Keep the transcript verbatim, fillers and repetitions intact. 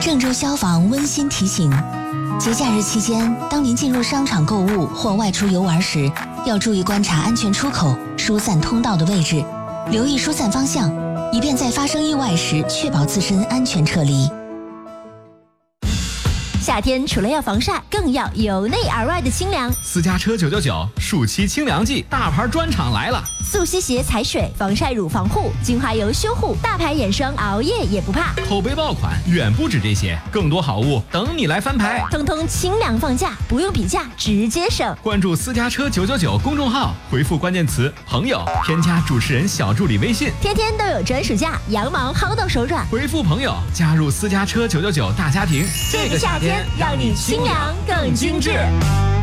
郑州消防温馨提醒：节假日期间，当您进入商场购物或外出游玩时，要注意观察安全出口、疏散通道的位置，留意疏散方向，以便在发生意外时确保自身安全撤离。 夏天除了要防晒，更要由内而外的清凉。 私家车九九九暑期清凉季大牌专场来了， 速吸鞋踩水，防晒乳防护，精华油修护，大牌眼霜熬夜也不怕。 口碑爆款远不止这些，更多好物等你来翻牌， 通通清凉放价，不用比价直接省。 关注私家车九九九公众号，回复关键词朋友，添加主持人小助理微信， 天天都有专属价，羊毛薅到手软。 回复朋友加入私家车九九九大家庭， 这个夏天让你清凉更精致。